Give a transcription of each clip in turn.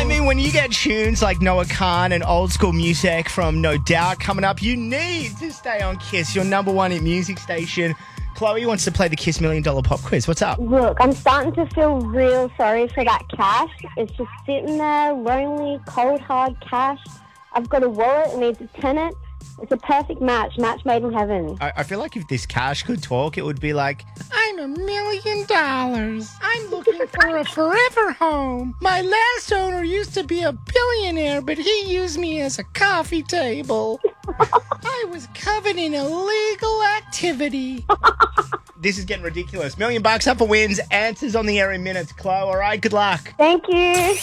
I mean, when you get tunes like Noah Khan and old school music from No Doubt coming up, you need to stay on Kiss, your number one hit music station. Chloe wants to play the Kiss $1 Million Pop Quiz. What's up? Look, I'm starting to feel real sorry for that cash. It's just sitting there, lonely, cold, hard cash. I've got a wallet, it needs a tenant. It's a perfect match made in heaven. I feel like if this cash could talk, it would be like, I'm $1 million. I'm looking for a forever home. My last owner used to be a billionaire, but he used me as a coffee table. I was covered in illegal activity. This is getting ridiculous. $1 million up for wins. Answers on the air in minutes. Chloe, all right, good luck. Thank you.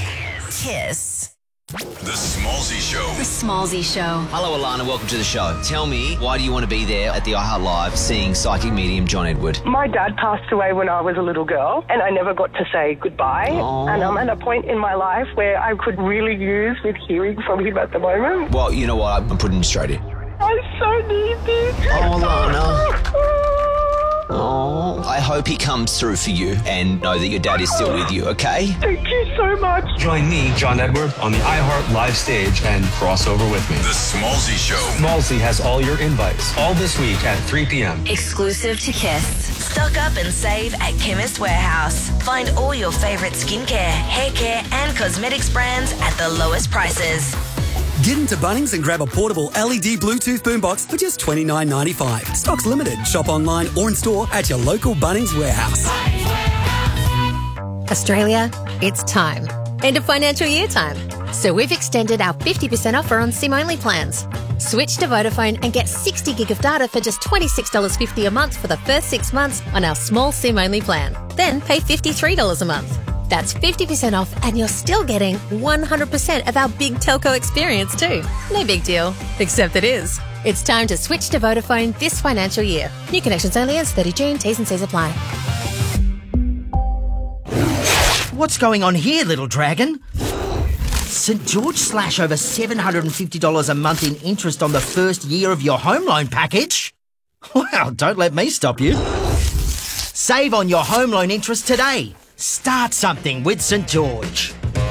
Kiss. The Smallzy Show. The Smallzy Show. Hello, Alana. Welcome to the show. Tell me, why do you want to be there at the iHeart Live seeing psychic medium John Edward? My dad passed away when I was a little girl, and I never got to say goodbye. Aww. And I'm at a point in my life where I could really use with hearing from him at the moment. Well, you know what? I'm putting you straight in. I so need this. Oh, Alana. Oh, I hope he comes through for you and know that your dad is still with you, okay? Thank you so much. Join me, John Edward, on the iHeart Live stage and cross over with me. The Smallzy Show. Smallzy has all your invites, all this week at 3 p.m. Exclusive to Kiss. Stock up and save at Chemist Warehouse. Find all your favourite skincare, hair care and cosmetics brands at the lowest prices. Get into Bunnings and grab a portable LED Bluetooth boombox for just $29.95. Stock's limited. Shop online or in store at your local Bunnings warehouse. Australia, it's time. End of financial year time. So we've extended our 50% offer on SIM-only plans. Switch to Vodafone and get 60 gig of data for just $26.50 a month for the first 6 months on our small SIM-only plan. Then pay $53 a month. That's 50% off and you're still getting 100% of our big telco experience too. No big deal, except it is. It's time to switch to Vodafone this financial year. New connections only ends 30 June. T's and C's apply. What's going on here, little dragon? St. George slash over $750 a month in interest on the first year of your home loan package? Well, don't let me stop you. Save on your home loan interest today. Start something with St. George.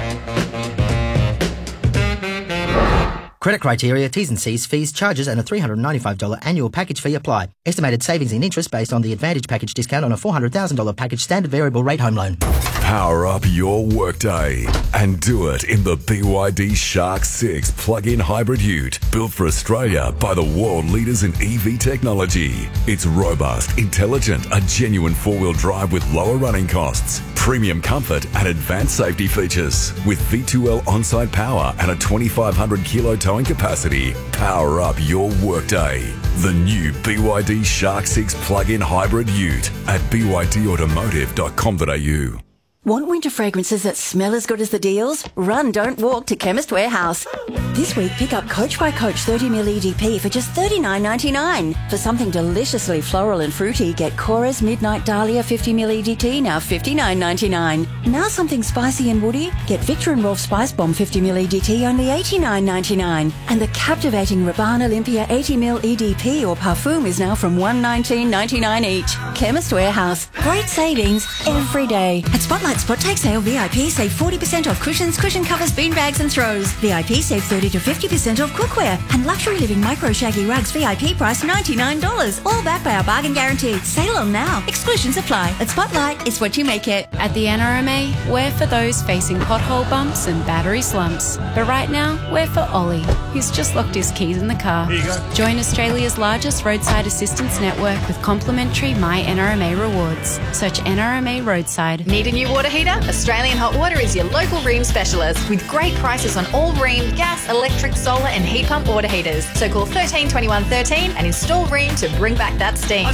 Credit criteria, T's and C's, fees, charges and a $395 annual package fee apply. Estimated savings in interest based on the Advantage package discount on a $400,000 package standard variable rate home loan. Power up your workday and do it in the BYD Shark 6 plug-in hybrid ute, built for Australia by the world leaders in EV technology. It's robust, intelligent, a genuine four-wheel drive with lower running costs, premium comfort and advanced safety features. With V2L on-site power and a 2,500 kilo towing capacity, power up your workday. The new BYD Shark 6 plug-in hybrid ute at bydautomotive.com.au. Want winter fragrances that smell as good as the deals? Run, don't walk to Chemist Warehouse. This week, pick up Coach by Coach 30ml EDP for just $39.99. For something deliciously floral and fruity, get Cora's Midnight Dahlia 50ml EDT, now $59.99. Now something spicy and woody, get Victor and Rolf Spice Bomb 50ml EDT, only $89.99. And the captivating Rabanne Olympia 80ml EDP or Parfum is now from $119.99 each. Chemist Warehouse. Great savings every day. At Spotlight Spot Take Sale, VIP save 40% off cushions, cushion covers, bean bags and throws. VIP save 30 to 50% off cookware. And Luxury Living Micro Shaggy Rugs VIP price $99. All backed by our bargain guarantee. Sale on now. Exclusions apply. At Spotlight, it's what you make it. At the NRMA, we're for those facing pothole bumps and battery slumps. But right now, we're for Ollie, who's just locked his keys in the car. Here you go. Join Australia's largest roadside assistance network with complimentary My NRMA rewards. Search NRMA Roadside. Need a new water heater? Australian Hot Water is your local Rheem specialist with great prices on all Rheem gas, electric, solar and heat pump water heaters. So call 13 21 13 and install Rheem to bring back that steam.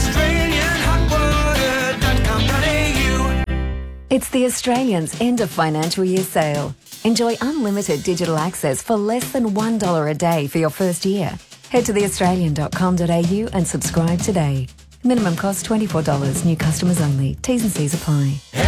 It's the Australians' end of financial year sale. Enjoy unlimited digital access for less than $1 a day for your first year. Head to theaustralian.com.au and subscribe today. Minimum cost $24. New customers only. T's and C's apply.